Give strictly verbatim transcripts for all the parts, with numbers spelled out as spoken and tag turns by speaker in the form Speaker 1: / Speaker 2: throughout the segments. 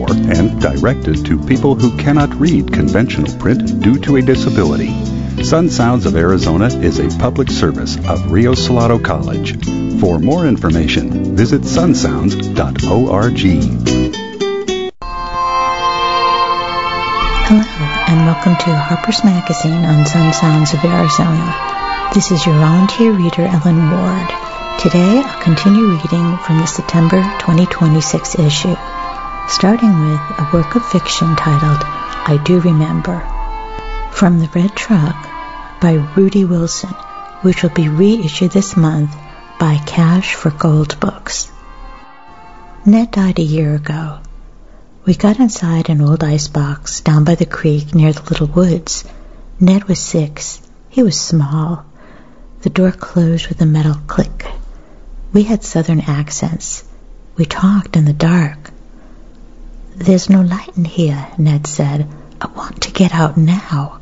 Speaker 1: for and directed to people who cannot read conventional print due to a disability. Sun Sounds of Arizona is a public service of Rio Salado College. For more information, visit sun sounds dot org.
Speaker 2: Hello, and welcome to Harper's Magazine on Sun Sounds of Arizona. This is your volunteer reader, Ellen Ward. Today, I'll continue reading from the September twenty twenty-six issue, starting with a work of fiction titled I Do Remember, From the Red Truck by Rudy Wilson, which will be reissued this month by Cash for Gold Books. Ned died a year ago. We got inside an old icebox down by the creek near the little woods. Ned was six. He was small. The door closed with a metal click. We had southern accents. We talked in the dark. "There's no light in here," Ned said. "I want to get out now."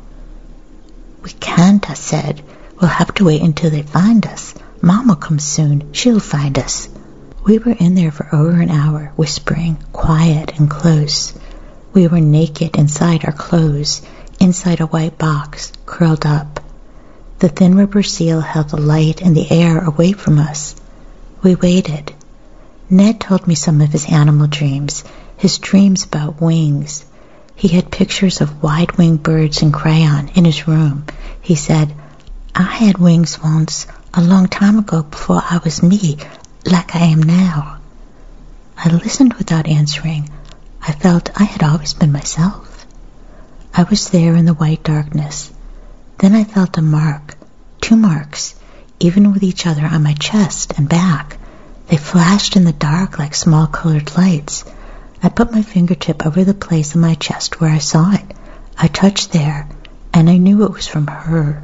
Speaker 2: "We can't," I said. "We'll have to wait until they find us. Mom will come soon. She'll find us." We were in there for over an hour, whispering, quiet and close. We were naked inside our clothes, inside a white box, curled up. The thin rubber seal held the light and the air away from us. We waited. Ned told me some of his animal dreams, his dreams about wings. He had pictures of wide-winged birds in crayon in his room. He said, "I had wings once, a long time ago before I was me, like I am now." I listened without answering. I felt I had always been myself. I was there in the white darkness. Then I felt a mark, two marks, even with each other on my chest and back. They flashed in the dark like small colored lights. I put my fingertip over the place on my chest where I saw it. I touched there, and I knew it was from her.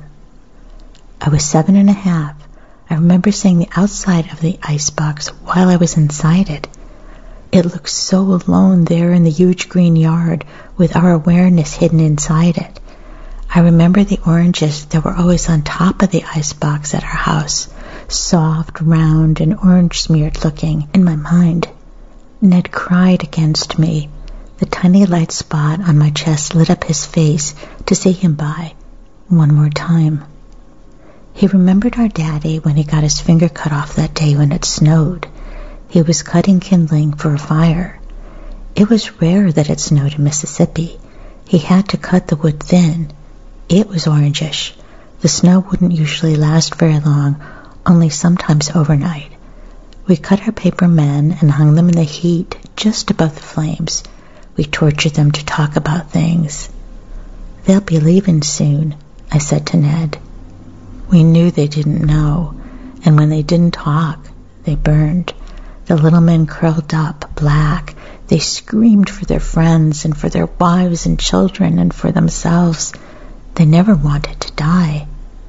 Speaker 2: I was seven and a half. I remember seeing the outside of the icebox while I was inside it. It looked so alone there in the huge green yard with our awareness hidden inside it. I remember the oranges that were always on top of the icebox at our house, soft, round, and orange-smeared looking in my mind. Ned cried against me. The tiny light spot on my chest lit up his face to see him by one more time. He remembered our daddy when he got his finger cut off that day when it snowed. He was cutting kindling for a fire. It was rare that it snowed in Mississippi. He had to cut the wood thin. It was orangish. The snow wouldn't usually last very long, only sometimes overnight. We cut our paper men and hung them in the heat just above the flames. We tortured them to talk about things. "They'll be leaving soon," I said to Ned. We knew they didn't know, and when they didn't talk, they burned. The little men curled up, black. They screamed for their friends and for their wives and children and for themselves. They never wanted to die.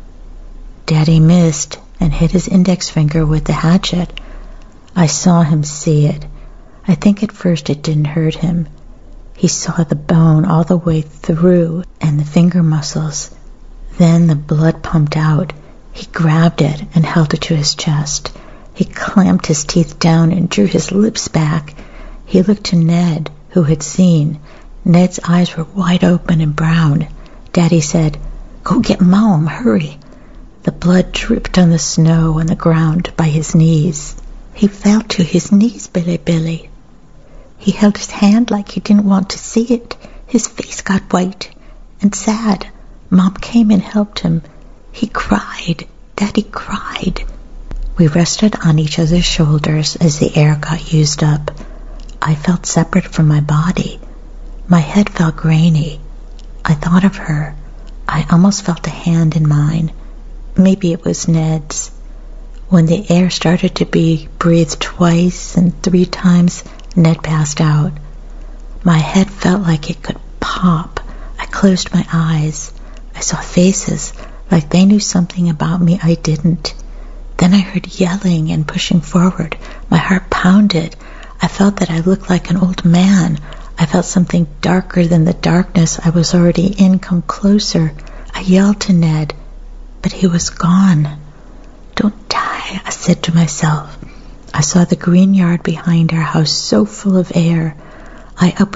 Speaker 2: Daddy missed and hit his index finger with the hatchet. I saw him see it. I think at first it didn't hurt him. He saw the bone all the way through and the finger muscles. Then the blood pumped out. He grabbed it and held it to his chest. He clamped his teeth down and drew his lips back. He looked to Ned, who had seen. Ned's eyes were wide open and brown. Daddy said, "Go get Mom, hurry." The blood dripped on the snow on the ground by his knees. He fell to his knees, Billy Billy. He held his hand like he didn't want to see it. His face got white and sad. Mom came and helped him. He cried. Daddy cried. We rested on each other's shoulders as the air got used up. I felt separate from my body. My head felt grainy. I thought of her. I almost felt a hand in mine. Maybe it was Ned's. When the air started to be breathed twice and three times, Ned passed out. My head felt like it could pop. I closed my eyes. I saw faces, like they knew something about me I didn't. Then I heard yelling and pushing forward. My heart pounded. I felt that I looked like an old man. I felt something darker than the darkness I was already in come closer. I yelled to Ned, but he was gone. "Don't die," I said to myself. I saw the green yard behind our house so full of air. I opened